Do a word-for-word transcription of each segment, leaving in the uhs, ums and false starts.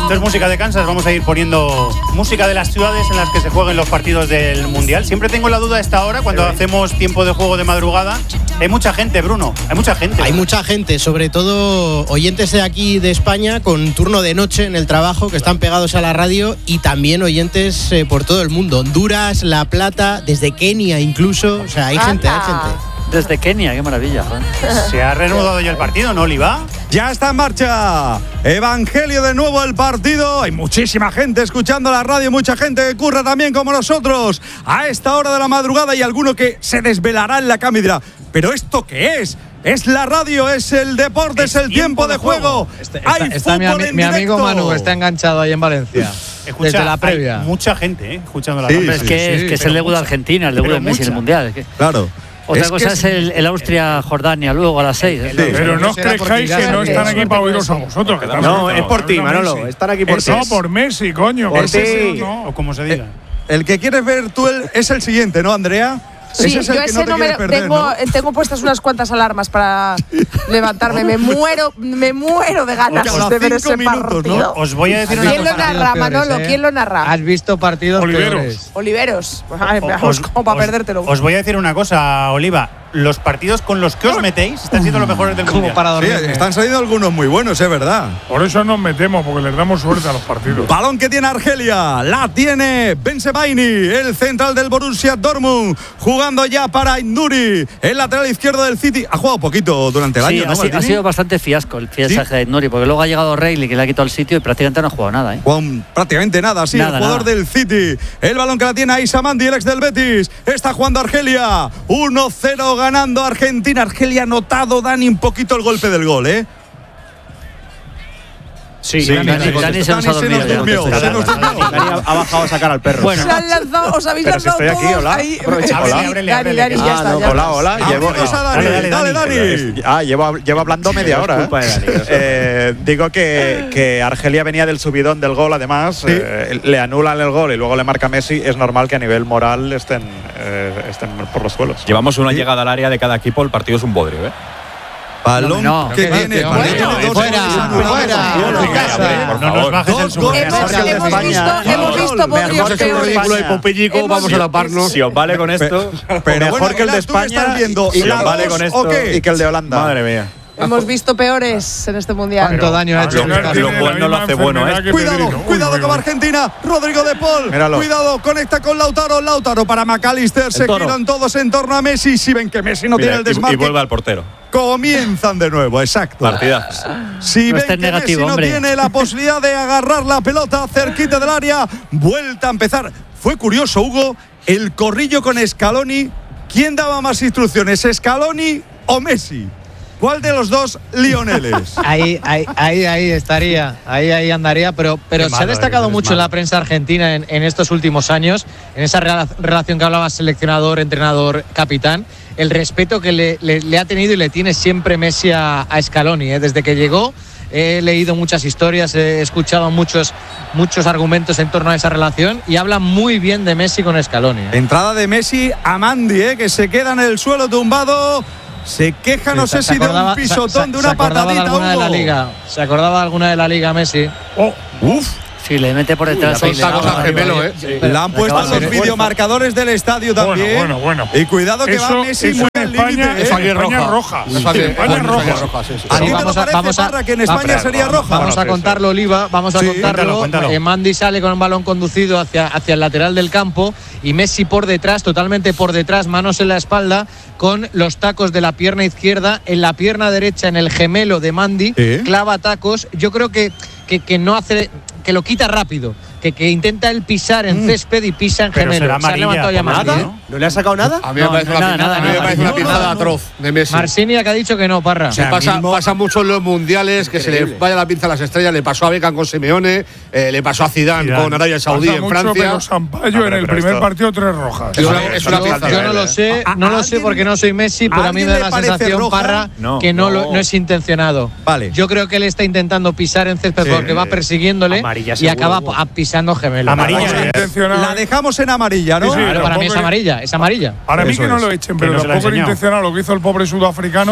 Esto es música de Kansas. Vamos a ir poniendo música de las ciudades en las que se jueguen los partidos del Mundial. Siempre tengo la duda a esta hora, cuando hacemos tiempo de juego de madrugada. Hay mucha gente, Bruno. Hay mucha gente. Hay mucha gente, sobre todo oyentes de aquí de España con turno de noche en el trabajo, que están pegados a la radio, y también oyentes eh, por todo el mundo. Honduras, La Plata, desde Kenia incluso. O sea, hay gente, hay gente. Desde Kenia, qué maravilla. ¿eh? Se ha reanudado ya el partido, ¿no, Oliva? Ya está en marcha. Evangelio de nuevo el partido. Hay muchísima gente escuchando la radio, mucha gente que curra también como nosotros a esta hora de la madrugada, y alguno que se desvelará en la cama y dirá, ¿pero esto qué es? Es la radio, es el deporte, es, es el tiempo, tiempo de juego. Este, está, hay está mi, ami- mi amigo Manu, está enganchado ahí en Valencia. Escucha, desde la previa. Hay mucha gente, ¿eh? Escuchando la sí, radio. Es que, sí, es, que es el debut de Argentina, el debut de Messi en el Mundial. Es que... Claro. Otra es cosa es es el, el Austria-Jordania, luego a las seis. Sí, pero no os creáis que no están aquí para oíros a vosotros. Que no, es por ti, Manolo. Están aquí por ti. No, por Messi, coño. Por ti. No. O como se diga. El, el que quieres ver tú el, es el siguiente, ¿no, Andrea? Sí, ese es el yo que ese no te no me quieres perder, tengo, ¿no? tengo puestas unas cuantas alarmas para levantarme. Me muero, me muero de ganas Cada de ver cinco ese minutos, partido. ¿no? Os voy a decir una ¿Quién lo cosa. narra, Manolo? peores, ¿eh? ¿Quién lo narra? ¿Has visto partidos Oliveros. peores? Oliveros. Ay, Os- vamos, como para os- perdértelo. Os voy a decir una cosa, Oliva. Los partidos con los que os metéis están siendo los mejores del Como Mundial. para Sí, dormir. están saliendo algunos muy buenos, es verdad. Por eso nos metemos, porque les damos suerte a los partidos. Balón que tiene Argelia, la tiene Bensebaini, el central del Borussia Dortmund, jugando ya para Induri, el lateral izquierdo del City. Ha jugado poquito durante el Sí, año, ¿no, ha, si- ha Maldini? sido bastante fiasco el fichaje ¿Sí? de Nuri, porque luego ha llegado Reilly, que le ha quitado el sitio y prácticamente no ha jugado nada. ¿eh? Juan, prácticamente nada, sí, Nada, el jugador nada. del City. El balón que la tiene Aissa Mandi, el ex del Betis. Está jugando Argelia. uno cero ganando Argentina. Argelia ha notado, Dani, un poquito el golpe del gol, ¿eh? Sí, Sí, Dani, Dani, Dani se nos ha Dani se dormido. nos ya, durmió, contesta. se nos durmió. Dani ha bajado a sacar al perro. Bueno, Se han lanzado, os habéis Pero si lanzado estoy aquí, todos hola. ahí. Aprovecha, Dani, hola. Dani, Dani, ya Ah, está. no, ya hola, está. hola. Llevo, Abrimos a Dani, Dale, dale, Dani, Dani. Ah, llevo, llevo hablando media hora. Es culpa ¿eh? de Dani, eso. Eh, digo que, que Argelia venía del subidón del gol, además, eh, le anulan el gol y luego le marca Messi. Es normal que a nivel moral estén, eh, estén por los suelos. Llevamos una llegada al área de cada equipo, el partido es un bodrio, ¿eh? Balón No, que no, tiene. no, balón no, que tiene dos fuera, goles anulados. fuera, Gol en fuera. casa. Por No nos favor. bajes el Dos sumo. goles. Hemos, Mejor que el de hemos España. visto, hemos visto bodrios Mejor que el de peores. ridículo de Popellico, Hemos- vamos a taparnos. Si os vale con esto, Pero Mejor bueno, que el de tú que estás España viendo y- la y vale dos, con ¿o qué? y que el de Holanda. madre mía. Hemos visto peores en este mundial. ¿Cuánto daño ha hecho? Lo- Tiene lo la cual no lo misma hace bueno, ¿eh? enfermedad que Cuidado, Pedrito. Uy, cuidado uy, con uy. Argentina. Rodrigo de Paul. Míralo. Cuidado, conecta con Lautaro. Lautaro para McAllister. Se toro. giran todos en torno a Messi. Si ven que Messi no Mira, tiene el y, y desmarque, vuelve al portero. comienzan de nuevo. Exacto. Partidas. Si No ven estés que negativo, Messi no hombre. tiene la posibilidad de agarrar la pelota cerquita del área, vuelta a empezar. Fue curioso, Hugo, el corrillo con Scaloni. ¿Quién daba más instrucciones, Scaloni o Messi? ¿Cuál de los dos Lioneles? Ahí, ahí, ahí, ahí estaría, ahí, ahí andaría, pero, pero Qué se ha malo destacado eres, mucho malo. en la prensa argentina en, en estos últimos años, en esa rela- relación que hablaba seleccionador, entrenador, capitán, el respeto que le, le- le ha tenido y le tiene siempre Messi a, a Scaloni, ¿eh? Desde que llegó. He leído muchas historias, he escuchado muchos, muchos argumentos en torno a esa relación y habla muy bien de Messi con Scaloni, ¿eh? Entrada de Messi a Mandi, ¿eh? Que se queda en el suelo tumbado. Se queja, no Sí, sé se si de acordaba- un pisotón, se- de se una acordaba de patadita, alguna de la Hugo. liga. Se acordaba de alguna de la liga Messi. Oh, Uf, sí, le mete por detrás. Son y le da tacos a arriba. gemelo, ¿eh? la han puesto acaba de los hacer videomarcadores del estadio bueno, también. bueno, bueno. Y cuidado que Eso, va Messi eso muy en al España, límite. eso ¿eh? aquí es España roja. roja. En Eso aquí- España es España roja. roja, sí, sí. ¿A ti Sí, te lo vamos a- parece, vamos a- Parra, que en va- España sería roja? Vamos a sí, contarlo, Oliva, vamos a Sí, contarlo. cuéntalo, cuéntalo. Eh, Mandi sale con un balón conducido hacia, hacia el lateral del campo y Messi por detrás, totalmente por detrás, manos en la espalda, con los tacos de la pierna izquierda en la pierna derecha, en el gemelo de Mandi, ¿Eh? clava tacos. Yo creo que, que, que no hace, que lo quita rápido, que, que intenta él pisar en césped y pisa en Pero gemelo. será Se ha amarilla, levantado ya por Mandi, nada, ¿eh? ¿no? ¿No le ha sacado nada? A mí me No, parece no, una nada, pintada, nada, a mí me nada. parece una No, pintada no. atroz de Messi. Marsinia que ha dicho que no, Parra. Se pasa, pasa mucho en los mundiales, que se le vaya la pinza a las estrellas. Le pasó a Beckham con Simeone, eh, le pasó a Zidane, Zidane. con Arabia Saudí Pasa en mucho, Francia. pero Sampaio No, pero- en el pero primer esto- partido tres rojas. Es una- Yo- es una yo- pinza. Yo no lo sé, ¿A- no a lo sé alguien- porque no soy Messi, pero a mí alguien me da le la parece sensación, roja? Parra, No, que no, no. Lo, no es intencionado. Vale. Yo creo que él está intentando pisar en césped Sí. porque va persiguiéndole Amarilla y seguro, acaba Hugo. a- pisando gemelo. Amarilla, Vamos a eh. intencionar. La dejamos en amarilla, ¿no? Sí, sí. Claro, para mí es tampoco- amarilla, es amarilla. Para mí Eso que no es. lo echen, Que pero no se lo ha tampoco era enseñado. intencional lo que hizo el pobre sudafricano,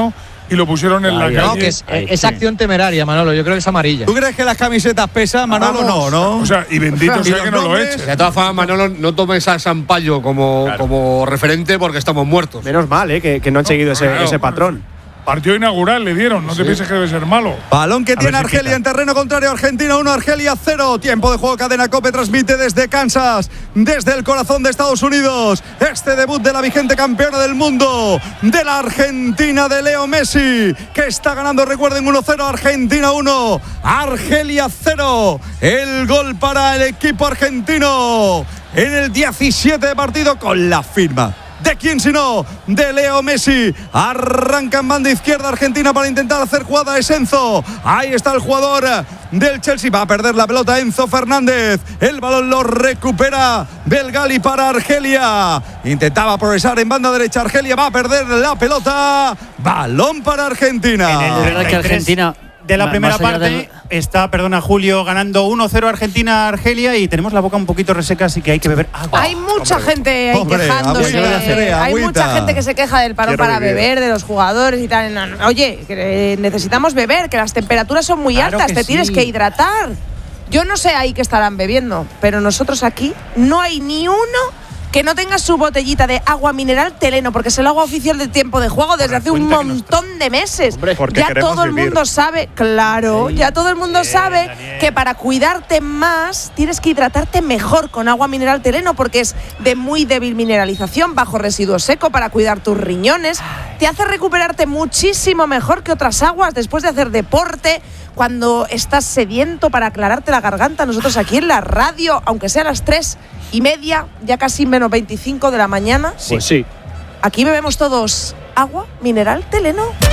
y lo pusieron en Ahí, la no, calle. que es, es acción temeraria, Manolo. Yo creo que es amarilla. ¿Tú crees que las camisetas pesan, Manolo? No, ¿no? O sea, y bendito ¿Y sea los que no lo nombres? eche. De todas formas, Manolo, no tomes a Sampaio como, Claro. como referente porque estamos muertos. Menos mal, ¿eh? Que, que no han seguido ese, Claro, ese patrón. Partido inaugural le dieron, no te pienses que debe ser malo. Balón que A tiene ver si Argelia quita. en terreno contrario. Argentina uno, Argelia cero. Tiempo de juego. Cadena COPE transmite desde Kansas, desde el corazón de Estados Unidos. Este debut de la vigente campeona del mundo, de la Argentina de Leo Messi, que está ganando, recuerden, uno cero. Argentina uno, Argelia cero. El gol para el equipo argentino en el diecisiete de partido con la firma. ¿De quién sino? De Leo Messi. Arranca en banda izquierda Argentina para intentar hacer jugada. Es Enzo. Ahí está el jugador del Chelsea. Va a perder la pelota Enzo Fernández. El balón lo recupera Belgali para Argelia. Intentaba progresar en banda derecha. Argelia va a perder la pelota. Balón para Argentina. En el Es verdad que Argentina. de la ma- primera más allá parte del- está, perdona Julio, ganando uno cero Argentina Argelia y tenemos la boca un poquito reseca, así que hay que beber agua. Hay mucha gente ahí Hombre, quejándose. agüita, Andrea, Hay agüita. mucha gente que se queja del parón Quiero para vivir. beber, de los jugadores y tal. No, no, oye, que, eh, necesitamos beber, que las temperaturas son muy Claro altas, que te tienes sí. que hidratar. Yo no sé ahí qué estarán bebiendo, pero nosotros aquí no hay ni uno que no tenga su botellita de agua mineral Teleno, porque es el agua oficial del tiempo de juego desde hace un cuenta que montón de meses. porque ya queremos todo el vivir. mundo sabe, claro, ya todo el mundo Bien, sabe Daniel. que para cuidarte más tienes que hidratarte mejor con agua mineral Teleno, porque es de muy débil mineralización, bajo residuo seco, para cuidar tus riñones. Te hace recuperarte muchísimo mejor que otras aguas después de hacer deporte, cuando estás sediento, para aclararte la garganta. Nosotros aquí en la radio, aunque sea a las tres y media, ya casi menos veinticinco de la mañana, Pues sí. aquí bebemos todos agua mineral Teleno.